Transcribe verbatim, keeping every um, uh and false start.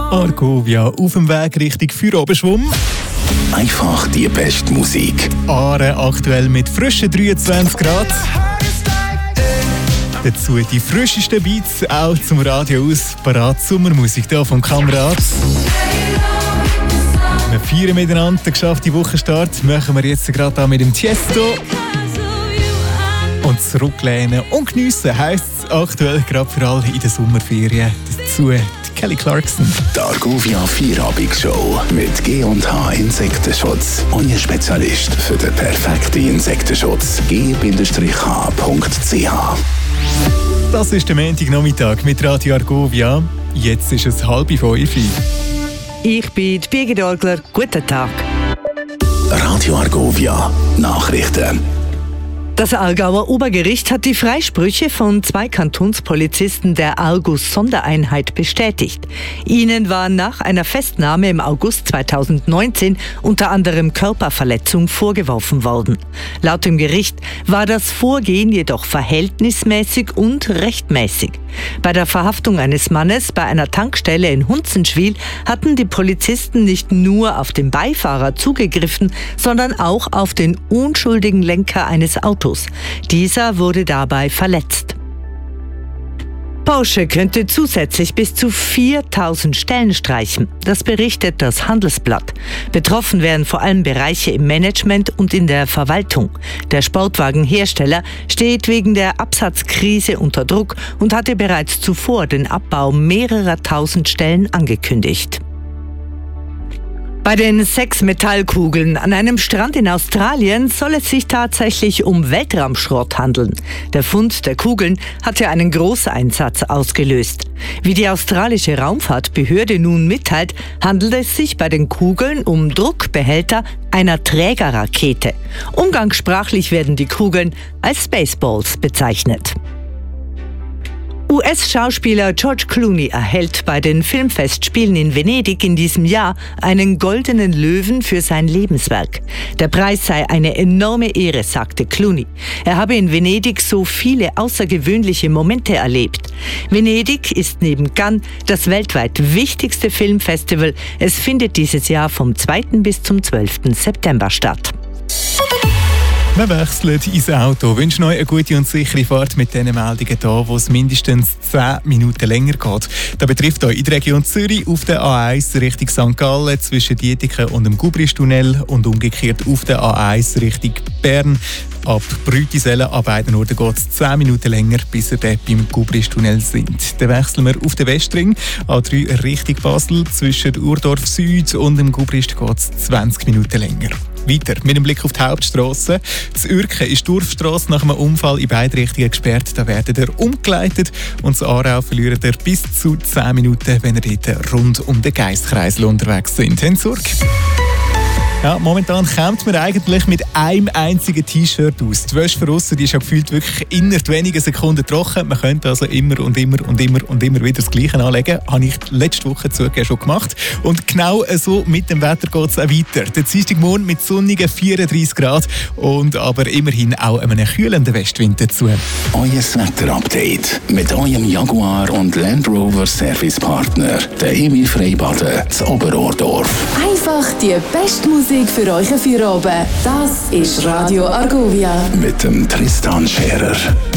Argovia auf dem Weg Richtung Feierabendschwumm. Einfach die beste Musik. Aare aktuell mit frischen dreiundzwanzig Grad. Dazu die frischesten Beats, auch zum Radio aus. Parat Sommermusik hier vom Kamerad. Wir feiern miteinander den geschafften Wochenstart. Machen wir jetzt gerade mit dem Tiesto. Und zurücklehnen und geniessen heisst es aktuell gerade für alle in den Sommerferien. Dazu die Kelly Clarkson. Die Argovia Feierabend-Show mit G und H Insektenschutz. Euer Spezialist für den perfekten Insektenschutz. G H Punkt C H. Das ist der Montagnachmittag mit Radio Argovia. Jetzt ist es halb fünf. Ich bin Birgit Orgler. Guten Tag. Radio Argovia Nachrichten. Das Aargauer Obergericht hat die Freisprüche von zwei Kantonspolizisten der Argus-Sondereinheit bestätigt. Ihnen war nach einer Festnahme im August zweitausendneunzehn unter anderem Körperverletzung vorgeworfen worden. Laut dem Gericht war das Vorgehen jedoch verhältnismäßig und rechtmäßig. Bei der Verhaftung eines Mannes bei einer Tankstelle in Hunzenschwil hatten die Polizisten nicht nur auf den Beifahrer zugegriffen, sondern auch auf den unschuldigen Lenker eines Autos. Dieser wurde dabei verletzt. Porsche könnte zusätzlich bis zu viertausend Stellen streichen. Das berichtet das Handelsblatt. Betroffen wären vor allem Bereiche im Management und in der Verwaltung. Der Sportwagenhersteller steht wegen der Absatzkrise unter Druck und hatte bereits zuvor den Abbau mehrerer tausend Stellen angekündigt. Bei den sechs Metallkugeln an einem Strand in Australien soll es sich tatsächlich um Weltraumschrott handeln. Der Fund der Kugeln hatte einen Großeinsatz ausgelöst. Wie die australische Raumfahrtbehörde nun mitteilt, handelt es sich bei den Kugeln um Druckbehälter einer Trägerrakete. Umgangssprachlich werden die Kugeln als Spaceballs bezeichnet. U S-Schauspieler George Clooney erhält bei den Filmfestspielen in Venedig in diesem Jahr einen goldenen Löwen für sein Lebenswerk. Der Preis sei eine enorme Ehre, sagte Clooney. Er habe in Venedig so viele außergewöhnliche Momente erlebt. Venedig ist neben Cannes das weltweit wichtigste Filmfestival. Es findet dieses Jahr vom zweiten bis zum zwölften September statt. Wir wechseln ins Auto. Ich wünsche euch eine gute und sichere Fahrt mit diesen Meldungen hier, wo es mindestens zehn Minuten länger geht. Das betrifft euch in der Region Zürich auf der A eins Richtung Sankt Gallen zwischen Dietiken und dem Gubristunnel und umgekehrt auf der A eins Richtung Bern. Ab Brütisellen ab beiden Orten geht es zehn Minuten länger, bis ihr dort beim Gubristunnel sind. Dann wechseln wir auf den Westring. A drei Richtung Basel zwischen Urdorf Süd und dem Gubrist geht es zwanzig Minuten länger. Weiter mit dem Blick auf die Hauptstrasse. Das Uerken ist die Dorfstrasse nach einem Unfall in beide Richtungen gesperrt. Da werdet ihr umgeleitet und das Aarau verliert ihr bis zu zehn Minuten, wenn ihr dort rund um den Geistkreisel unterwegs sind. Habt Sorge. Ja, momentan kommt man eigentlich mit einem einzigen T-Shirt aus. Die Wäsche von aussen, die ist ja gefühlt wirklich innerhalb weniger Sekunden trocken. Man könnte also immer und immer und immer und immer wieder das Gleiche anlegen. Habe ich letzte Woche zugegeben schon gemacht. Und genau so mit dem Wetter geht es auch weiter. Der Dienstagmorgen mit sonnigen vierunddreißig Grad und aber immerhin auch einem kühlenden Westwind dazu. Euer Wetter-Update mit eurem Jaguar und Land Rover Servicepartner, der Emil Freibaden, zu Oberordorf. Einfach die beste Musik für euch Feierabend. Das ist Radio Argovia. Mit dem Tristan Scherer.